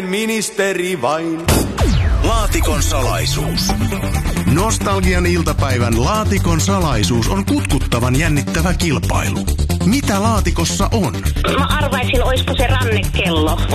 Ministeri vain. Laatikon salaisuus. Nostalgian iltapäivän Laatikon salaisuus on kutkuttavan jännittävä kilpailu. Mitä laatikossa on? Mä arvaisin, olisiko se rannekello.